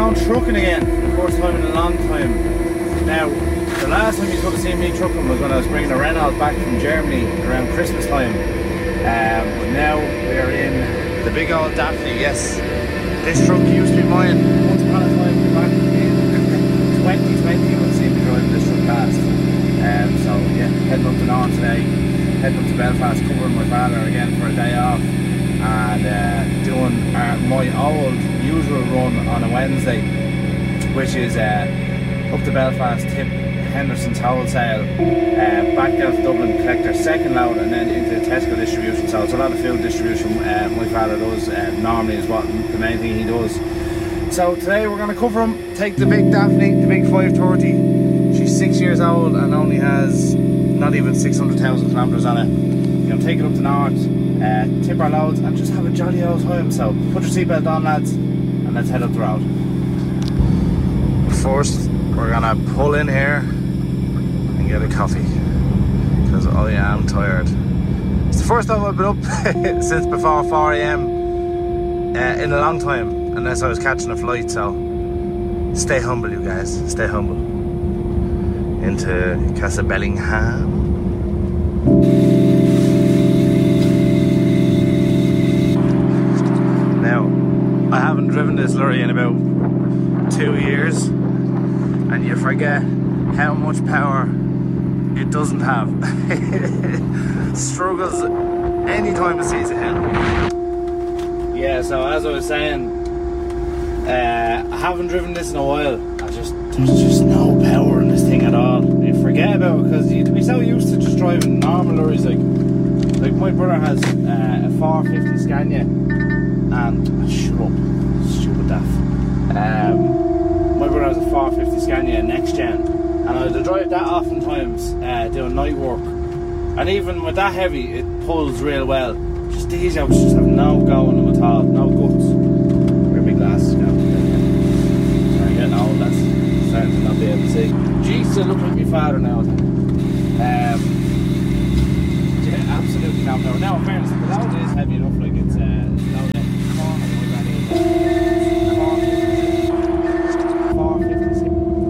going trucking again for the first time in a long time. Now, the last time you could have seen me trucking was when I was bringing a Renault back from Germany around Christmas time. But now we are in the big old Daphne. Yes, this truck used to be mine once upon a time back in 2020. You would have seen me driving this truck past. So yeah, heading up to Nairn today, heading up to Belfast, covering my father again for a day off, and doing my old usual run on a Wednesday, which is up to Belfast, tip Henderson's wholesale, back down to Dublin, collect their second load, and then into Tesco distribution. So it's a lot of food distribution. My father does normally is what the main thing he does. So today we're going to cover him, take the big Daphne, the big 530. She's 6 years old and only has not even 600,000 kilometres on it. We're going to take it up to North, tip our loads, and just have a jolly old time. So put your seatbelt on, lads, and let's head up the road. First, we're going to pull in here and get a coffee, because I am tired. It's the first time I've been up since before 4 AM in a long time, unless I was catching a flight. So stay humble, you guys, stay humble. Into Casa Bellingham. Now, I haven't driven this lorry in about 2 years, and you forget how much power it doesn't have. Struggles anytime it sees a hill. Yeah, so as I was saying, I haven't driven this in a while. There's just no power in this thing at all. You forget about it, because you'd be so used to just driving normal lorries. Like my brother has a 450 Scania, and shut up, stupid daft. My brother has a 450 Scania next gen, and I drive that oftentimes doing night work, and even with that heavy it pulls real well. Just these out just have no go in them at all, no guts. Wear big glasses now. Sorry, getting old, that's starting to not be able to see. Jeez, I look like my father now. Yeah, absolutely no power. Now in fairness, the load is heavy enough, like it's loaded at corner like that is. 450.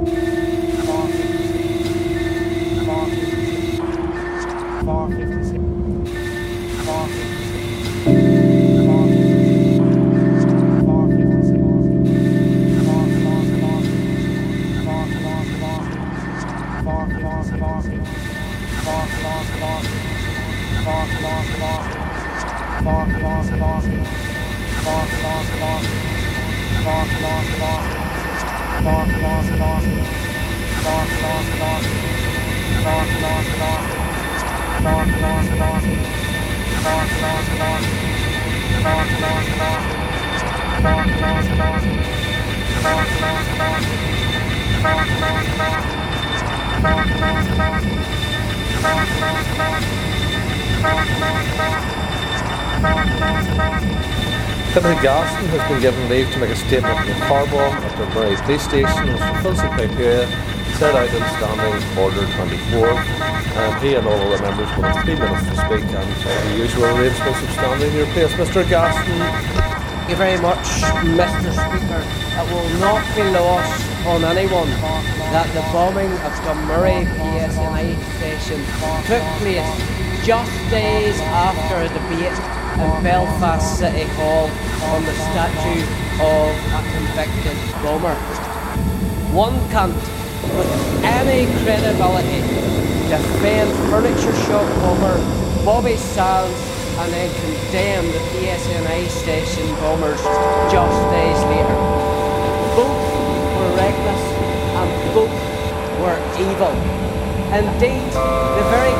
Timothy Gaston has been given leave to make a statement in Carball at the Murray Police Station, which fulfills the criteria set out in Standing Order 24. He and all other members will have 3 minutes to speak, and the usual arrangements of standing in your place. Mr. Gaston. Thank you very much, Mr. Speaker. It will not be lost on anyone that the bombing of Dunmurry PSNI station took place just days after a debate in Belfast City Hall on the statue of a convicted bomber. One can't, with any credibility, defend furniture shop bomber Bobby Sands and then condemn the PSNI station bombers just days later. Both were reckless and both were evil. Indeed, the very